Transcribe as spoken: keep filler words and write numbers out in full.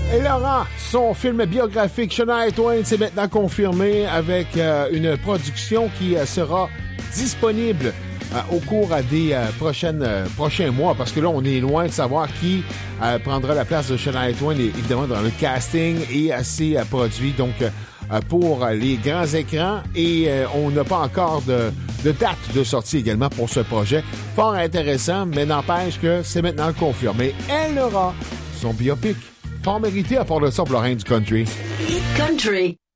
Et Laurent, son film biographique Shania Twain, c'est maintenant confirmé avec euh, une production qui euh, sera disponible euh, au cours euh, des euh, prochaines, euh, prochains mois, parce que là, on est loin de savoir qui euh, prendra la place de Shania Twain, évidemment, dans le casting et euh, ses euh, produits, donc euh, pour les grands écrans. Et euh, on n'a pas encore de, de date de sortie également pour ce projet. Fort intéressant, mais n'empêche que c'est maintenant confirmé. Elle aura son biopic. Fort mérité à part de ça pour le reine du country. Hit Country.